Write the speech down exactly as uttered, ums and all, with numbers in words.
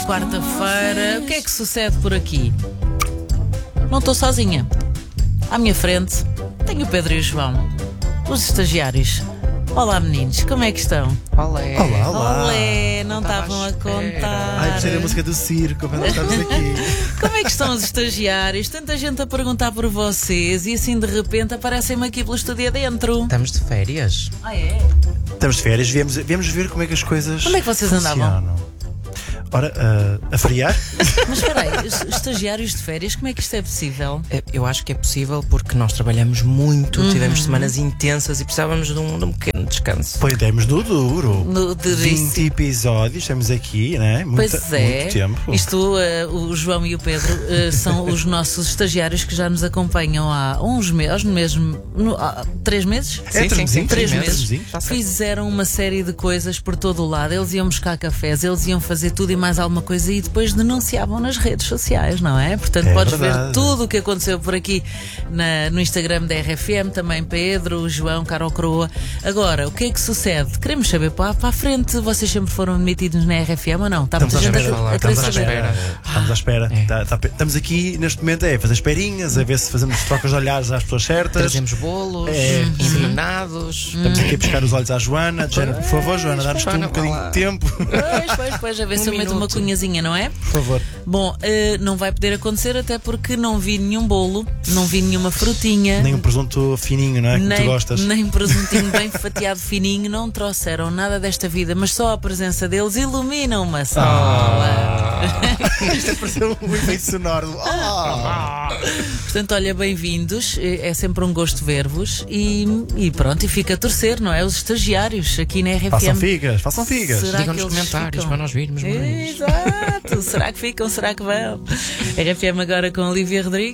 Quarta-feira, o que é que sucede por aqui? Não estou sozinha. À minha frente tenho o Pedro e o João, os estagiários. Olá meninos, como é que estão? Olé. Olá, olá. Olé, não Não estava estavam à a espera. contar. Ai, gostei da música do circo, quando estamos aqui. Como é que estão os estagiários? Tanta gente a perguntar por vocês e assim de repente aparecem-me aqui pelo estúdio adentro. Estamos de férias. Ah, é? Estamos de férias, viemos, viemos ver como é que as coisas Onde é que vocês andavam? funcionam. Ora, uh, a feriar? Mas espera aí, os estagiários de férias, como é que isto é possível? É, Eu acho que é possível porque nós trabalhamos muito, tivemos semanas intensas e precisávamos de um, de um pequeno descanso. Pois demos do duro. No, de, vinte episódios, estamos aqui, né? Muita, Pois é, muito tempo. isto, uh, o João e o Pedro uh, são os nossos estagiários que já nos acompanham há uns meses, mesmo, no, há três meses? É, Sim, sim, sim, três três meses. meses. Tá certo. Fizeram uma série de coisas por todo o lado. Eles iam buscar cafés, eles iam fazer tudo e mais alguma coisa e depois denunciavam nas redes sociais, não é? Portanto, É podes verdade. ver tudo o que aconteceu por aqui na- no Instagram da R F M, também Pedro, João, Carol Croa. Agora, o que é que sucede? Queremos saber para, para a frente, vocês sempre foram demitidos na R F M ou não? Está Estamos à muita gente espera. a, a querer Estamos à saber. espera. Estamos à espera. É. Tá- tá- estamos aqui neste momento é, a fazer esperinhas, a ver se fazemos trocas de olhares às pessoas certas. Trazemos bolos, É, envenenados. Estamos aqui a buscar os olhos à Joana. De género, por favor, Joana, dá-nos tu um Joana, bocadinho vá lá. de tempo. Pois, pois, pois, a ver se Um eu meto uma minuto. cunhazinha, não é? Por favor. Bom, eh, não vai poder acontecer até porque não vi nenhum bolo, não vi nenhuma frutinha. Nem um presunto fininho, não é? Como tu gostas. nem presuntinho bem fatiado fininho, não trouxeram nada desta vida, mas só a presença deles ilumina uma sala. Isto pareceu um efeito sonoro. Ah! Portanto, olha, bem-vindos, é sempre um gosto ver-vos e, e pronto, e fica a torcer, não é? Os estagiários aqui na R F M. Façam figas, façam figas. Será Digam que nos eles comentários ficam? para nós virmos mais. Exato, será que ficam, será que vão? R F M agora com a Olivia Rodrigues.